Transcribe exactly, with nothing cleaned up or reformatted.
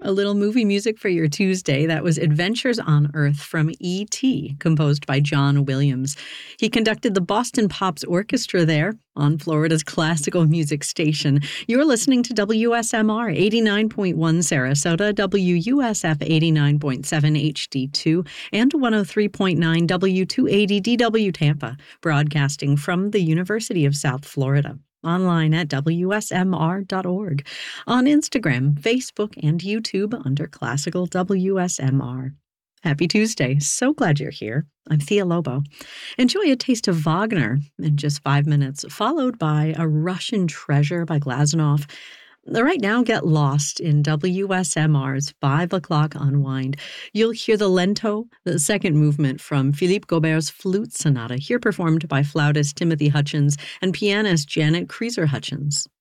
A little movie music for your Tuesday. That was Adventures on Earth from E T, composed by John Williams. He conducted the Boston Pops Orchestra there on Florida's classical music station. You're listening to W S M R eighty-nine point one Sarasota, W U S F eighty-nine point seven H D two, and one oh three point nine W two eighty D W Tampa, broadcasting from the University of South Florida. Online at W S M R dot org, on Instagram, Facebook, and YouTube under Classical W S M R. Happy Tuesday. So glad you're here. I'm Thea Lobo. Enjoy a taste of Wagner in just five minutes, followed by A Russian Treasure by Glazunov. Right now, get lost in W S M R's five o'clock Unwind. You'll hear the Lento, the second movement from Philippe Gaubert's Flute Sonata, here performed by flautist Timothy Hutchins and pianist Janet Kreiser Hutchins.